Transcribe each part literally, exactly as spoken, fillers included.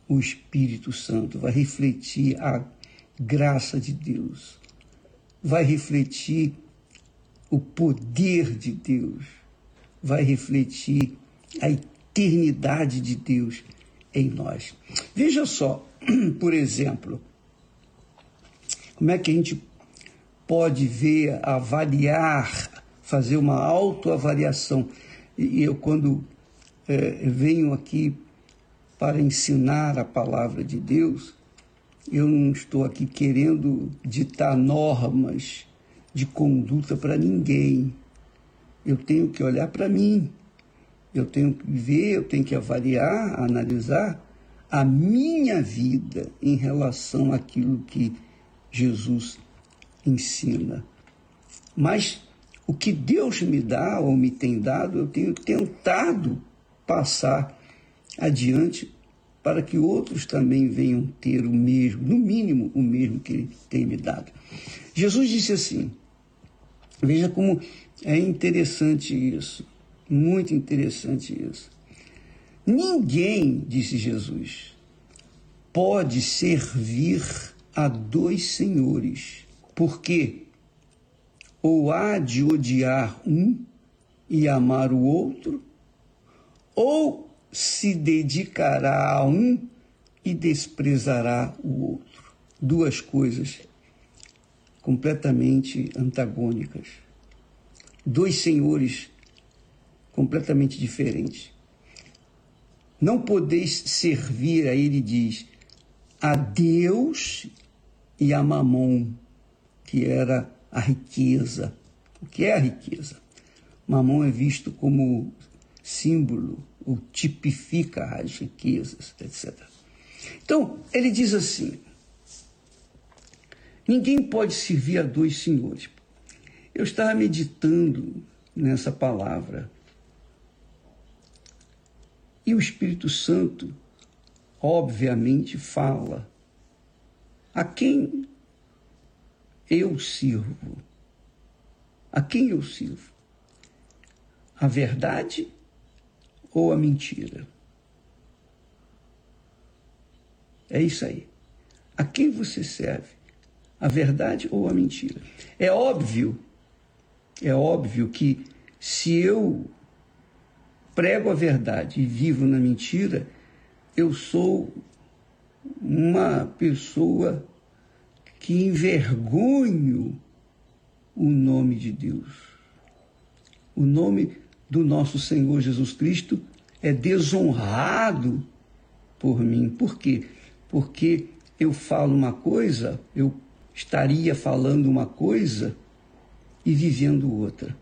o Espírito Santo, vai refletir a graça de Deus, vai refletir o poder de Deus, vai refletir a eternidade de Deus em nós. Veja só, por exemplo, como é que a gente pode ver, avaliar, fazer uma autoavaliação. E eu, quando é, venho aqui para ensinar a palavra de Deus, eu não estou aqui querendo ditar normas de conduta para ninguém. Eu tenho que olhar para mim, eu tenho que ver, eu tenho que avaliar, analisar a minha vida em relação àquilo que Jesus ensina. Mas o que Deus me dá ou me tem dado, eu tenho tentado passar adiante para que outros também venham ter o mesmo, no mínimo o mesmo que Ele tem me dado. Jesus disse assim, veja como é interessante isso, muito interessante isso. Ninguém, disse Jesus, pode servir a dois senhores, porque ou há de odiar um e amar o outro, ou se dedicará a um e desprezará o outro. Duas coisas completamente antagônicas. Dois senhores completamente diferentes. Não podeis servir, aí ele diz, a Deus e a Mamon, que era a riqueza. O que é a riqueza? Mamon é visto como símbolo, ou tipifica as riquezas, etcétera. Então, ele diz assim, ninguém pode servir a dois senhores. Eu estava meditando nessa palavra, e o Espírito Santo, obviamente, fala a quem eu sirvo. A quem eu sirvo? A verdade ou a mentira? É isso aí. A quem você serve? A verdade ou a mentira? É óbvio, é óbvio que se eu prego a verdade e vivo na mentira, eu sou uma pessoa que envergonho o nome de Deus. O nome do nosso Senhor Jesus Cristo é desonrado por mim. Por quê? Porque eu falo uma coisa, eu estaria falando uma coisa e vivendo outra.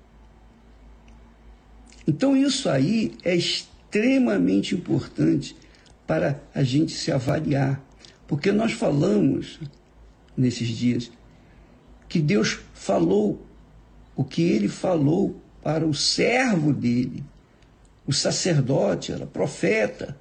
Então isso aí é extremamente importante para a gente se avaliar, porque nós falamos nesses dias que Deus falou o que Ele falou para o servo dele, o sacerdote, era profeta.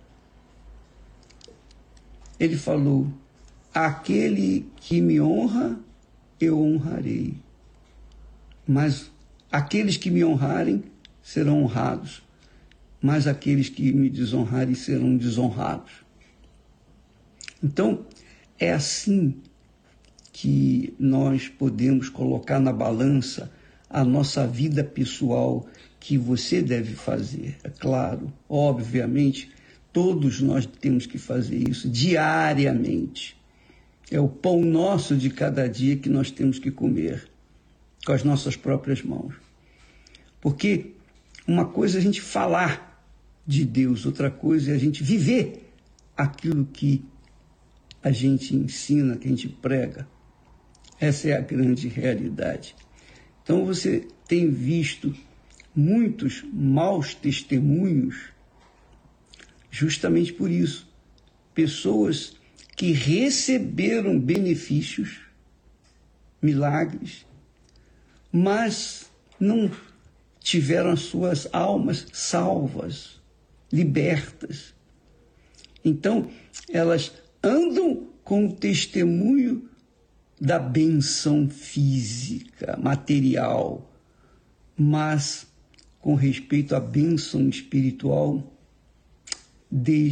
Ele falou, aquele que me honra, eu honrarei, mas aqueles que me honrarem serão honrados, mas aqueles que me desonrarem serão desonrados. Então, é assim que nós podemos colocar na balança a nossa vida pessoal, que você deve fazer. É claro, obviamente, todos nós temos que fazer isso diariamente. É o pão nosso de cada dia que nós temos que comer com as nossas próprias mãos. Porque uma coisa é a gente falar de Deus, outra coisa é a gente viver aquilo que a gente ensina, que a gente prega. Essa é a grande realidade. Então você tem visto muitos maus testemunhos justamente por isso. Pessoas que receberam benefícios, milagres, mas não tiveram as suas almas salvas, libertas. Então, elas andam com o testemunho da benção física, material, mas com respeito à bênção espiritual, desde